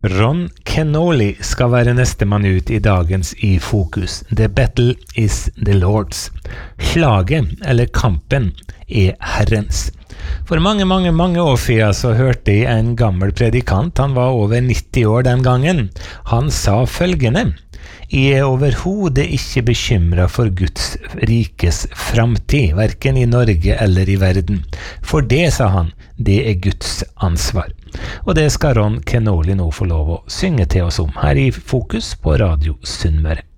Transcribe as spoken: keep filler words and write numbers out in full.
Ron Kenoly skal være neste mann ut i dagens I Fokus. The battle is the Lord's. Slaget, eller kampen, er Herrens. For mange, mange, mange år siden så hørte jeg en gammel predikant, han var over nitti år den gangen. Han sa følgende: Jeg er overhodet ikke bekymret for Guds rikes framtid, hverken i Norge eller i verden. For det, sa han, det er Guds ansvar. Og det skal Ron Kenoly nå få lov å synge til oss om, her I Fokus på Radio Sunnmøre.